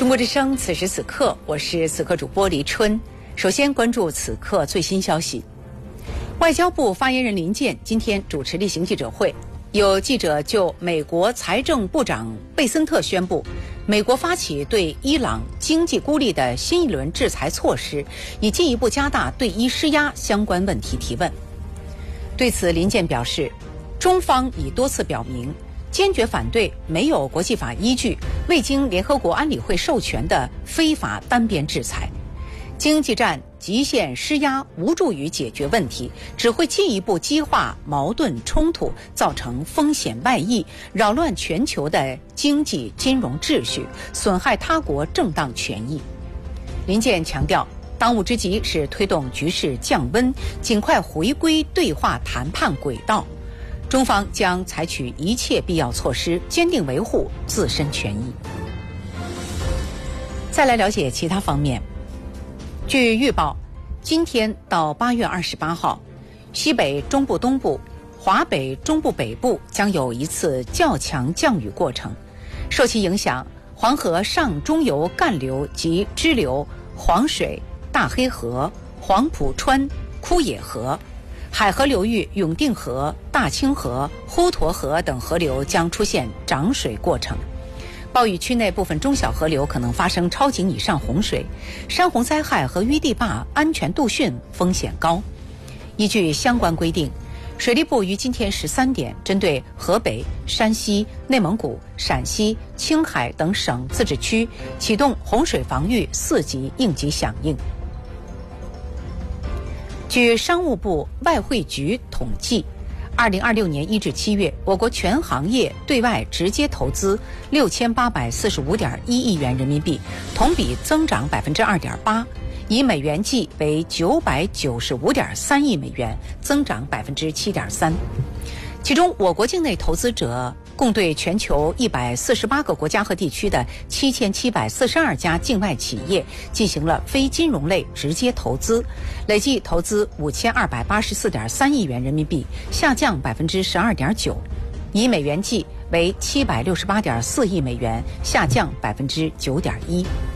中国之声，此时此刻，我是此刻主播黎春。首先关注此刻最新消息。外交部发言人林健今天主持例行记者会，有记者就美国财政部长贝森特宣布，美国发起对伊朗经济孤立的新一轮制裁措施，以进一步加大对伊施压相关问题提问。对此，林健表示，中方已多次表明，坚决反对没有国际法依据、未经联合国安理会授权的非法单边制裁。经济战极限施压无助于解决问题，只会进一步激化矛盾冲突，造成风险外溢，扰乱全球的经济金融秩序，损害他国正当权益。林健强调，当务之急是推动局势降温，尽快回归对话谈判轨道。中方将采取一切必要措施，坚定维护自身权益。再来了解其他方面。据预报，今天到8月28号，西北中部东部、华北中部北部将有一次较强降雨过程。受其影响，黄河上中游干流及支流黄水、大黑河、黄浦川、枯野河、海河流域永定河、大清河、滹沱河等河流将出现涨水过程。暴雨区内部分中小河流可能发生超警以上洪水，山洪灾害和淤地坝安全度汛风险高。依据相关规定，水利部于今天13点针对河北、山西、内蒙古、陕西、青海等省自治区启动洪水防御4级应急响应。据商务部外汇局统计，2026年1至7月，我国全行业对外直接投资6845.1亿元人民币，同比增长2.8%，以美元计为995.3亿美元，增长7.3%。其中，我国境内投资者共对全球148个国家和地区的7742家境外企业进行了非金融类直接投资，累计投资5284.3亿元人民币，下降12.9%，以美元计为768.4亿美元，下降9.1%。